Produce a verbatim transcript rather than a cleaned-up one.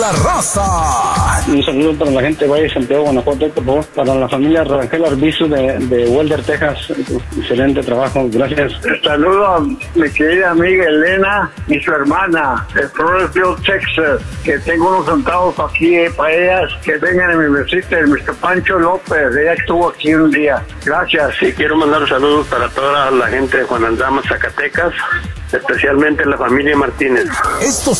La raza. Un saludo para la gente de Valle de Santiago, Guanajuato, por favor. Para la familia Rangel Arbizu de, de Welder, Texas. Excelente trabajo, gracias. Saludo a mi querida amiga Elena y su hermana de Floresville, Texas, que tengo unos centavos aquí eh, para ellas, que vengan a mi visita, el mister Pancho López, ella estuvo aquí un día. Gracias. Sí, quiero mandar saludos para toda la gente de Juan Aldama, Zacatecas, especialmente la familia Martínez. Estos